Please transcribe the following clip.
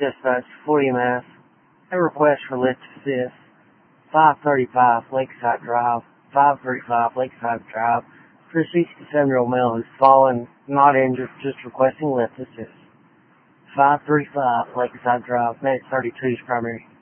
Dispatch, 40 EMS. A request for lift assist. 535 Lakeside Drive. 535 Lakeside Drive. For a 67-year-old male who's fallen, not injured, just requesting lift assist. 535 Lakeside Drive, Medic 32's primary.